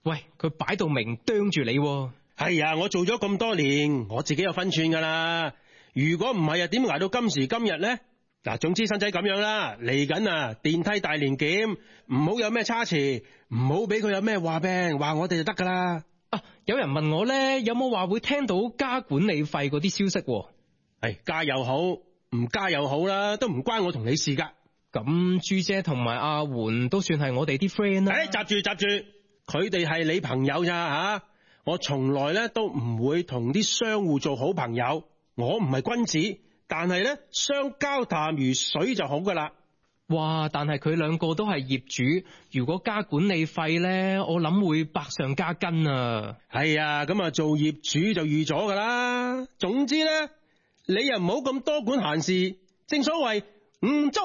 喂，佢擺到明啄住你喎。 係啊，我做咗咁多年，我自己有分寸噶啦。如果唔係啊，點捱到今時今日咧？嗱，總之新仔咁樣啦，嚟緊啊，電梯大年檢，唔好有咩差池，唔好俾佢有咩話病，話我哋就得噶啦。 啊，有人問我咧，有冇話會聽到加管理費嗰啲消息喎？ 係加又好，唔加又好啦，都唔關我同你事噶。 咁朱姐同埋阿媛都算係我哋啲 friend 啦。 閘住，佢哋係你朋友咋吓？我從來咧都唔會同啲商戶做好朋友，我唔係君子，但係咧相交淡如水就好噶啦。 哇！但係佢兩個都係業主，如果加管理費咧，我諗會百上加斤啊。 係啊，咁啊做業主就預咗噶啦。總之咧，你又唔好咁多管閒事，正所謂唔足